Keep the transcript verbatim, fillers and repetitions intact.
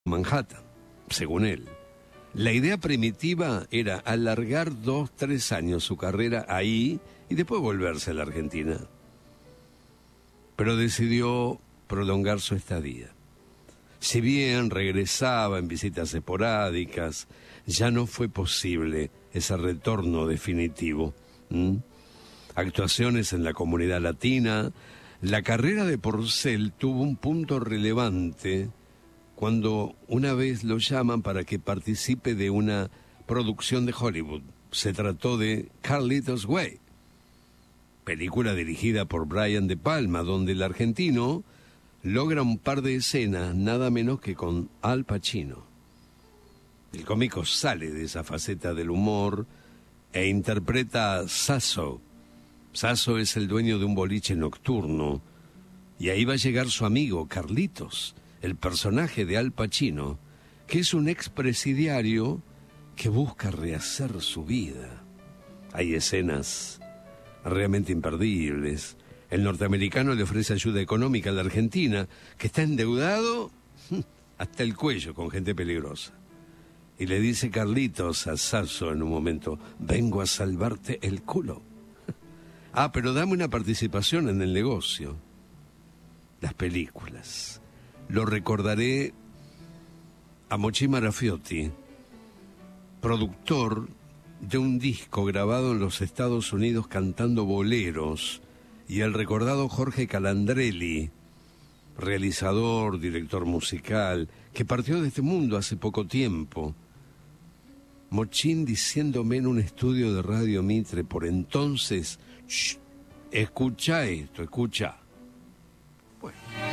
Manhattan, según él. La idea primitiva era alargar dos, tres años su carrera ahí y después volverse a la Argentina. Pero decidió prolongar su estadía. Si bien regresaba en visitas esporádicas, ya no fue posible ese retorno definitivo. ¿Mm? Actuaciones en la comunidad latina. La carrera de Porcel tuvo un punto relevante cuando una vez lo llaman para que participe de una producción de Hollywood. Se trató de Carlitos Way, película dirigida por Brian De Palma, donde el argentino logra un par de escenas, nada menos que con Al Pacino. El cómico sale de esa faceta del humor e interpreta a Sasso. Sasso es el dueño de un boliche nocturno, y ahí va a llegar su amigo Carlitos, el personaje de Al Pacino, que es un expresidiario que busca rehacer su vida. Hay escenas realmente imperdibles. El norteamericano le ofrece ayuda económica a la Argentina, que está endeudado hasta el cuello con gente peligrosa. Y le dice Carlitos a Sasso en un momento: vengo a salvarte el culo. Ah, pero dame una participación en el negocio. Las películas. Lo recordaré a Mochi Marafiotti, productor de un disco grabado en los Estados Unidos cantando boleros, y el recordado Jorge Calandrelli, realizador, director musical, que partió de este mundo hace poco tiempo. Mochín diciéndome en un estudio de Radio Mitre por entonces: escucha esto, escucha.